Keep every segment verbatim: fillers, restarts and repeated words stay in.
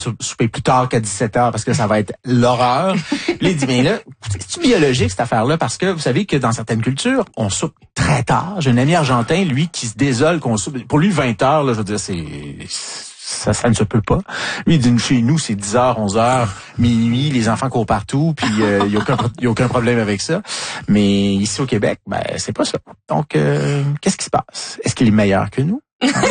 souper plus tard qu'à dix-sept heures parce que ça va être l'horreur. Là, il dit, mais là, c'est biologique cette affaire-là parce que vous savez que dans certaines cultures, on soupe très tard. J'ai un ami argentin, lui, qui se désole qu'on soupe. Pour lui, vingt heures, là, je veux dire, c'est... Ça, ça ne se peut pas. Lui, il dit, chez nous, c'est dix heures, onze heures, minuit, les enfants courent partout, puis il euh, y a aucun, y a aucun problème avec ça. Mais ici au Québec, ben c'est pas ça. Donc, euh, qu'est-ce qui se passe? Est-ce qu'il est meilleur que nous?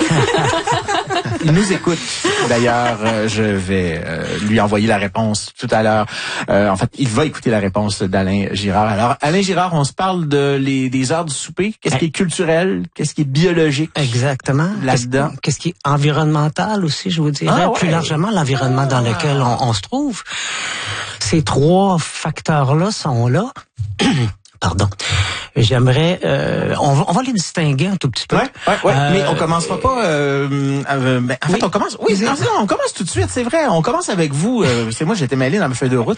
Il nous écoute. D'ailleurs, euh, je vais euh, lui envoyer la réponse tout à l'heure. Euh, en fait, il va écouter la réponse d'Alain Girard. Alors, Alain Girard, on se parle de les des heures du souper. Qu'est-ce qui est culturel? Qu'est-ce qui est biologique? Exactement. Là-dedans. Qu'est-ce, qu'est-ce qui est environnemental aussi, je vous dirais. Ah, ouais. Plus largement, l'environnement dans lequel on, on se trouve. Ces trois facteurs-là sont là. Pardon. J'aimerais, euh, on, va, on va les distinguer un tout petit peu. Ouais, ouais, ouais. Euh, mais on commencera pas. Euh, euh, ben, en fait, oui. on commence. Oui, non, on commence tout de suite. C'est vrai. On commence avec vous. Euh, c'est moi, j'étais mêlé dans ma feuille de route.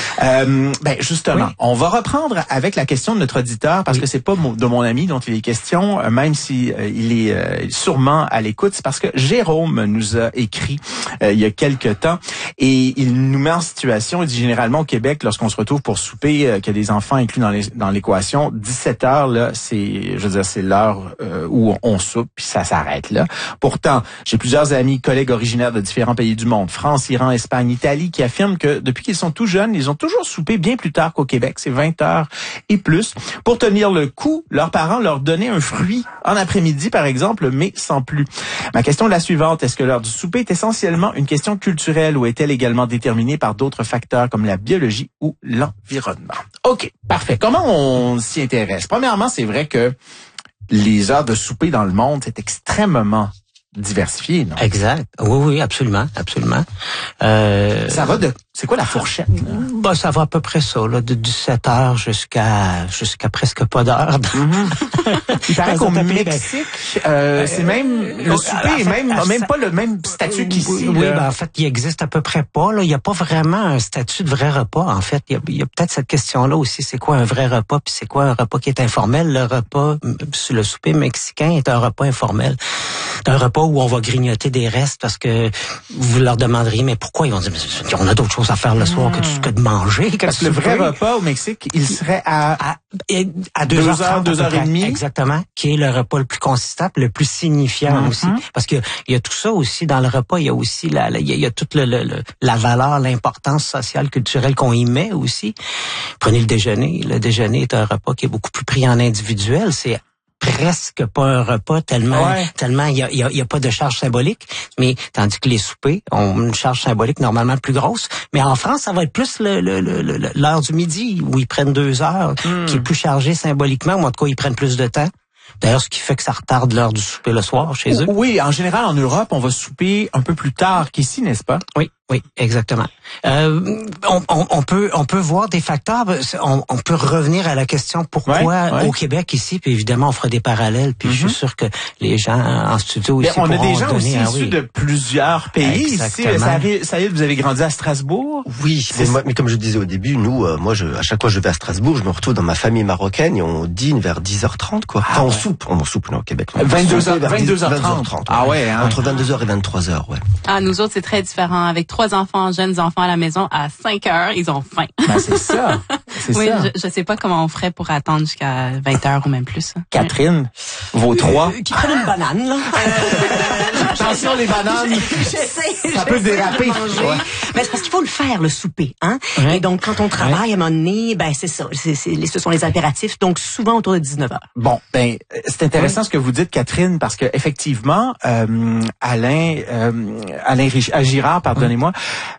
Euh, ben justement, oui. On va reprendre avec la question de notre auditeur parce oui. que c'est pas de mon ami dont il est question, même si euh, il est euh, sûrement à l'écoute. C'est parce que Jérôme nous a écrit euh, il y a quelque temps et il nous met en situation. Il dit généralement au Québec, lorsqu'on se retrouve pour souper, euh, qu'il y a des enfants inclus dans les dans l'équation, dix-sept heures là, c'est, je veux dire, c'est l'heure euh, où on soupe puis ça s'arrête là. Pourtant, j'ai plusieurs amis, collègues originaires de différents pays du monde, France, Iran, Espagne, Italie, qui affirment que depuis qu'ils sont tout jeunes, ils ont toujours soupé bien plus tard qu'au Québec, c'est vingt heures et plus. Pour tenir le coup, leurs parents leur donnaient un fruit en après-midi, par exemple, mais sans plus. Ma question est la suivante: est-ce que l'heure du souper est essentiellement une question culturelle ou est-elle également déterminée par d'autres facteurs comme la biologie ou l'environnement? OK, parfait. Comment on s'y intéresse? Premièrement, c'est vrai que les heures de souper dans le monde, c'est extrêmement diversifié, non? Exact. Oui, oui, absolument, absolument. Euh... Ça va de... C'est quoi la fourchette? Bah, ça va à peu près ça, là, de dix-sept heures jusqu'à jusqu'à presque pas d'heure. Mm-hmm. Il paraît qu'au Mexique, euh, c'est même le souper est même même pas le même statut qu'ici. Oui, oui ben, en fait, il existe à peu près pas. Là, il y a pas vraiment un statut de vrai repas. En fait, il y a, il y a peut-être cette question-là aussi. C'est quoi un vrai repas puis c'est quoi un repas qui est informel? Le repas, le souper mexicain est un repas informel. C'est un repas où on va grignoter des restes parce que vous leur demanderiez mais pourquoi ils vont dire mais on a d'autres choses à faire le soir que, de, que de manger. Que Parce que le vrai repas au Mexique, il serait à à, à deux heures trente, deux heures et demie. Exactement, qui est le repas le plus consistant, le plus signifiant mm-hmm. aussi. Parce que il y a tout ça aussi dans le repas. Il y a aussi la, la il y a toute le, le, le, la valeur, l'importance sociale, culturelle qu'on y met aussi. Prenez le déjeuner. Le déjeuner est un repas qui est beaucoup plus pris en individuel. C'est presque pas un repas tellement ouais. tellement il y a, y, a, y a pas de charge symbolique, mais tandis que les soupers ont une charge symbolique normalement plus grosse. Mais en France, ça va être plus le, le, le, l'heure du midi où ils prennent deux heures, mm. qui est plus chargé symboliquement, ou en tout cas ils prennent plus de temps. D'ailleurs, ce qui fait que ça retarde l'heure du souper le soir chez eux. Oui, en général en Europe, on va souper un peu plus tard qu'ici, n'est-ce pas? Oui. Oui, exactement. Euh, on, on, on peut on peut voir des facteurs. On, on peut revenir à la question pourquoi ouais, ouais. au Québec ici, puis évidemment on fera des parallèles. Puis mm-hmm. je suis sûr que les gens en studio aussi on pourront a des gens donner, aussi ah, issus oui. de plusieurs pays. Exactement. Ici, ça, arrive, ça y est, vous avez grandi à Strasbourg. Oui, mais, moi, mais comme je disais au début, nous, euh, moi, je, à chaque fois que je vais à Strasbourg, je me retrouve dans ma famille marocaine et on dîne vers dix heures trente, quoi. Enfin, ah, on ouais. soupe, on soupe non, au Québec. vingt-deux heures trente. Ah ouais, hein. Entre vingt-deux heures et vingt-trois heures, ouais. Ah, nous autres, c'est très différent. Avec trois enfants, jeunes enfants à la maison, à cinq heures, ils ont faim. Ben, c'est ça. C'est oui, ça. Je, je sais pas comment on ferait pour attendre jusqu'à vingt heures ou même plus. Catherine, vos trois. Euh, qui prennent une banane, là. Euh, attention, les bananes. Je sais. Ça peut déraper. Ouais. Mais c'est parce qu'il faut le faire, le souper, hein. Ouais. Et donc, quand on travaille, ouais. à un moment donné, ben, c'est ça. C'est, c'est, ce sont les impératifs. Donc, souvent autour de dix-neuf heures. Bon, ben, c'est intéressant oui. ce que vous dites, Catherine, parce que, effectivement, euh, Alain, euh, Alain Girard, pardonnez-moi,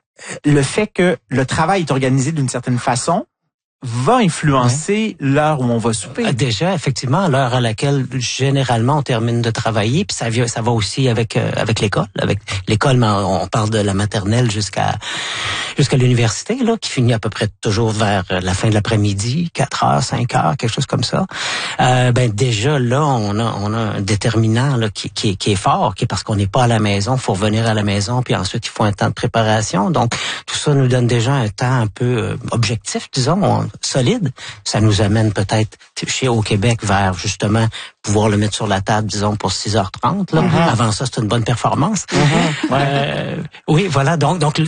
le fait que le travail est organisé d'une certaine façon va influencer ouais. l'heure où on va souper. Déjà, effectivement, l'heure à laquelle généralement on termine de travailler, puis ça vient, ça va aussi avec euh, avec l'école, avec l'école, on parle de la maternelle jusqu'à jusqu'à l'université là, qui finit à peu près toujours vers la fin de l'après-midi, quatre heures, cinq heures, quelque chose comme ça. Euh, ben déjà là, on a on a un déterminant là qui qui est, qui est fort, qui est parce qu'on n'est pas à la maison, faut revenir à la maison, puis ensuite il faut un temps de préparation. Donc tout ça nous donne déjà un temps un peu euh, objectif, disons. On, solide, ça nous amène peut-être chez au Québec vers justement pouvoir le mettre sur la table, disons, pour six heures trente. Là. Mm-hmm. Avant ça, c'est une bonne performance. Mm-hmm. Euh, oui, voilà. Donc, donc